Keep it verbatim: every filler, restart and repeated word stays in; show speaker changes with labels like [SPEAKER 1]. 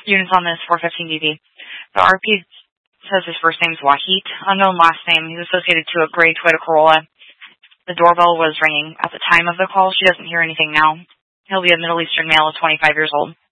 [SPEAKER 1] Units on this four fifteen D B. The R P says his first name is Wahid, unknown last name. He's associated to a gray Toyota Corolla. The doorbell was ringing at the time of the call. She doesn't hear anything now. He'll be a Middle Eastern male of twenty-five years old.